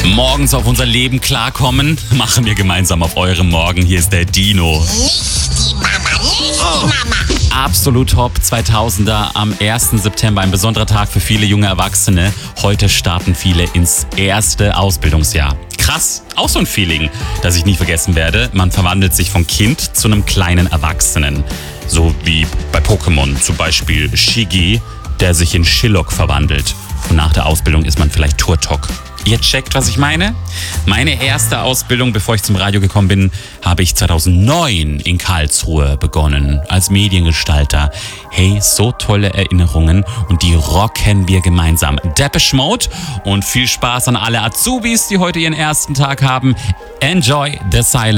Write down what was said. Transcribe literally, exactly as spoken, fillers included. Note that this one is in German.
Morgens auf unser Leben klarkommen, machen wir gemeinsam auf eurem Morgen. Hier ist der Dino. Nicht die Mama, nicht die Mama. Absolut top, zweitausender am ersten September, ein besonderer Tag für viele junge Erwachsene. Heute starten viele ins erste Ausbildungsjahr. Krass, auch so ein Feeling, das ich nie vergessen werde. Man verwandelt sich von Kind zu einem kleinen Erwachsenen. So wie bei Pokémon, zum Beispiel Shigi, der sich in Shillock verwandelt. Und nach der Ausbildung ist man vielleicht Turtok. Ihr checkt, was ich meine? Meine erste Ausbildung, bevor ich zum Radio gekommen bin, habe ich zweitausendneun in Karlsruhe begonnen, als Mediengestalter. Hey, so tolle Erinnerungen und die rocken wir gemeinsam. Depeche Mode und viel Spaß an alle Azubis, die heute ihren ersten Tag haben. Enjoy the silence.